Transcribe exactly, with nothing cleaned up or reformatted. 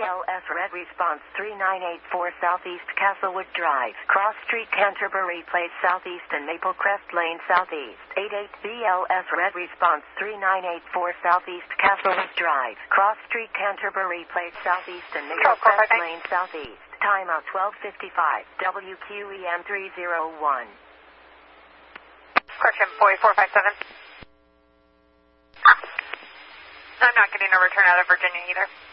L S Red Response three nine eight four Southeast Castlewood Drive, Cross Street, Canterbury Place Southeast and Maple Crest Lane Southeast. eight eight B L S Red Response three nine eight four Southeast Castlewood Drive, Cross Street, Canterbury Place Southeast and Maple Crest Lane Southeast. Timeout twelve fifty-five, W Q E M three oh one. Correction, boy four five seven. I'm not getting a return out of Virginia either.